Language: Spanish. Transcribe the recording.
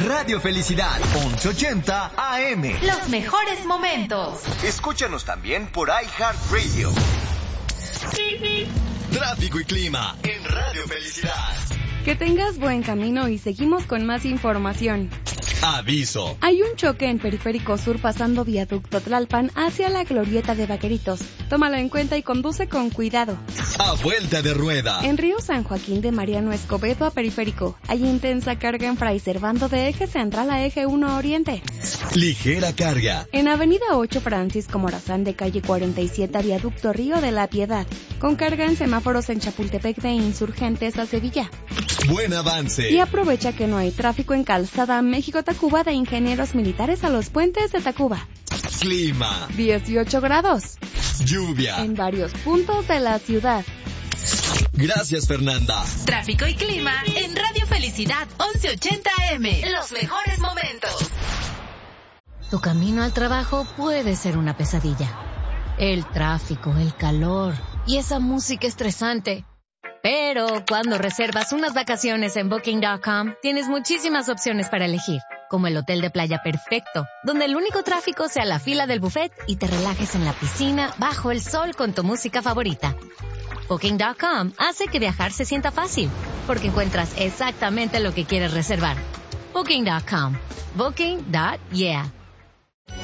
Radio Felicidad, 1180 AM. Los mejores momentos. Escúchanos también por iHeartRadio. Tráfico y clima en Radio Felicidad. Que tengas buen camino y seguimos con más información. Aviso. Hay un choque en Periférico Sur pasando Viaducto Tlalpan hacia la Glorieta de Vaqueritos. Tómalo en cuenta y conduce con cuidado. A vuelta de rueda. En Río San Joaquín de Mariano Escobedo a Periférico. Hay intensa carga en Fray Servando de Eje Central a Eje 1 Oriente. Ligera carga. En Avenida 8 Francisco Morazán de calle 47 a Viaducto Río de la Piedad. Con carga en semáforos en Chapultepec de Insurgentes a Sevilla. Buen avance. Y aprovecha que no hay tráfico en Calzada México-Tacuba de Ingenieros Militares a los puentes de Tacuba. Clima. 18 grados. Lluvia. En varios puntos de la ciudad. Gracias, Fernanda. Tráfico y clima en Radio Felicidad 1180 AM. Los mejores momentos. Tu camino al trabajo puede ser una pesadilla. El tráfico, el calor y esa música estresante. Pero cuando reservas unas vacaciones en Booking.com, tienes muchísimas opciones para elegir, como el hotel de playa perfecto, donde el único tráfico sea la fila del buffet y te relajes en la piscina bajo el sol con tu música favorita. Booking.com hace que viajar se sienta fácil, porque encuentras exactamente lo que quieres reservar. Booking.com. Booking.yeah.